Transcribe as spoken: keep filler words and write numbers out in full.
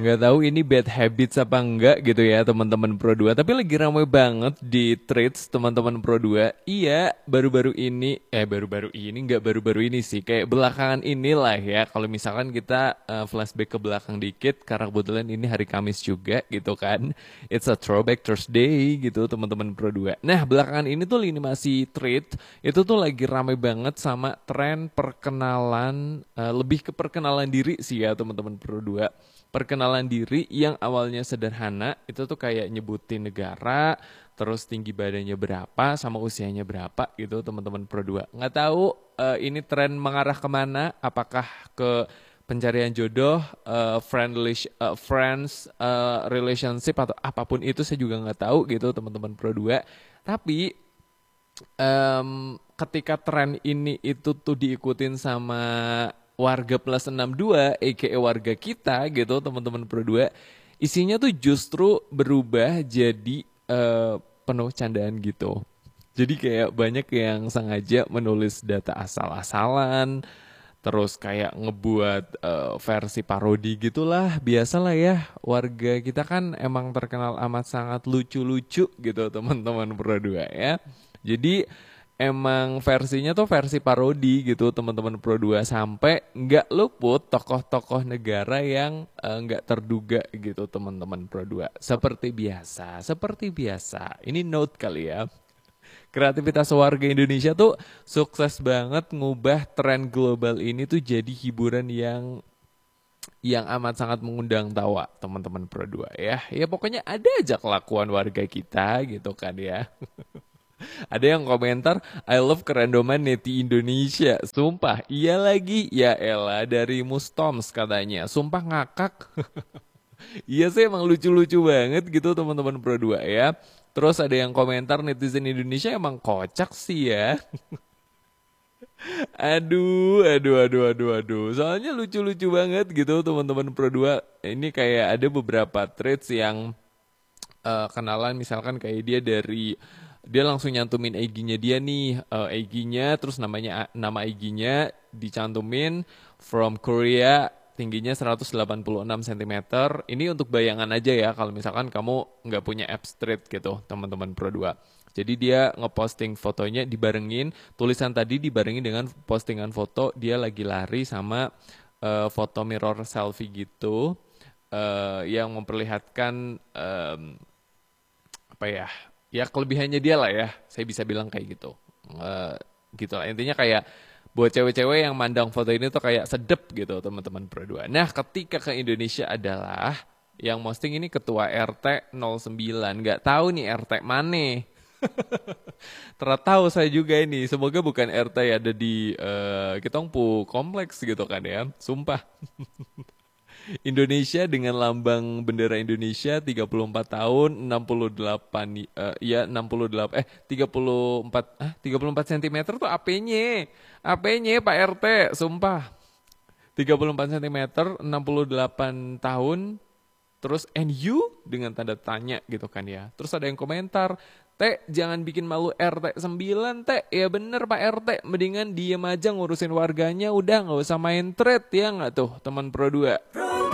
Nggak tahu ini bad habits apa enggak gitu ya teman-teman Pro dua. Tapi lagi ramai banget di threads teman-teman Pro dua. Iya, baru-baru ini, eh baru-baru ini, nggak baru-baru ini sih. Kayak belakangan inilah ya. Kalau misalkan kita eh, flashback ke belakang dikit, karena kebetulan ini hari Kamis juga gitu kan. It's a throwback Thursday gitu teman-teman Pro dua. Nah, belakangan ini tuh lini masih thread, itu tuh lagi ramai banget sama tren perkenalan, eh, lebih ke perkenalan diri sih ya teman-teman Pro dua. Perkenalan diri yang awalnya sederhana itu tuh kayak nyebutin negara, terus tinggi badannya berapa, sama usianya berapa gitu teman-teman Pro dua. Nggak tahu eh, ini tren mengarah kemana, apakah ke pencarian jodoh, eh, friendly, eh, friends, eh, relationship atau apapun itu saya juga nggak tahu gitu teman-teman Pro dua. Tapi em, ketika tren ini itu tuh diikutin sama warga plus enam dua, aka warga kita gitu teman-teman Pro dua, isinya tuh justru berubah jadi eh, penuh candaan gitu. Jadi kayak banyak yang sengaja menulis data asal-asalan, terus kayak ngebuat eh, versi parodi gitulah. Biasalah ya, warga kita kan emang terkenal amat sangat lucu-lucu gitu teman-teman Pro dua ya. Jadi emang versinya tuh versi parodi gitu teman-teman Pro dua, sampai nggak luput tokoh-tokoh negara yang eh, nggak terduga gitu teman-teman Pro dua. Seperti biasa, seperti biasa. Ini note kali ya. Kreativitas warga Indonesia tuh sukses banget ngubah tren global ini tuh jadi hiburan yang yang amat sangat mengundang tawa teman-teman Pro dua ya. Ya pokoknya ada aja kelakuan warga kita gitu kan ya. Ada yang komentar, I love kerandoman neti Indonesia. Sumpah, iya lagi. Ya elah, dari Mustoms katanya. Sumpah ngakak. Iya sih emang lucu-lucu banget gitu teman-teman Pro dua ya. Terus ada yang komentar, netizen Indonesia emang kocak sih ya. Aduh, aduh, aduh, aduh, aduh. Soalnya lucu-lucu banget gitu teman-teman Pro dua. Ini kayak ada beberapa threads yang eh, kenalan, misalkan kayak dia dari, dia langsung nyantumin I G-nya dia nih, eh, I G-nya, terus namanya, nama I G-nya dicantumin from Korea, tingginya seratus delapan puluh enam sentimeter. Ini untuk bayangan aja ya kalau misalkan kamu nggak punya app street gitu teman-teman Pro dua. Jadi dia ngeposting fotonya dibarengin, tulisan tadi dibarengin dengan postingan foto dia lagi lari sama eh, foto mirror selfie gitu, eh, yang memperlihatkan em, apa ya, ya kelebihannya dia lah ya, saya bisa bilang kayak gitu. Eh, gitu lah intinya, kayak buat cewek-cewek yang mandang foto ini tuh kayak sedep gitu teman-teman Pro dua. Nah ketika ke Indonesia adalah yang posting ini ketua R T nol sembilan, nggak tahu nih R T mana. Tertahu saya juga ini, semoga bukan R T ada di eh, Kitongpu kompleks gitu kan ya, sumpah. Indonesia dengan lambang bendera Indonesia, tiga puluh empat tahun, enam puluh delapan, eh, ya enam puluh delapan, eh tiga puluh empat, ah tiga puluh empat sentimeter tuh apanya? Apanya Pak R T, sumpah. tiga puluh empat sentimeter, enam puluh delapan tahun, terus and you dengan tanda tanya gitu kan ya. Terus ada yang komentar, Teh jangan bikin malu R T sembilan Teh. Ya bener Pak R T, mendingan diem aja ngurusin warganya, udah nggak usah main thread ya nggak tuh teman Pro dua.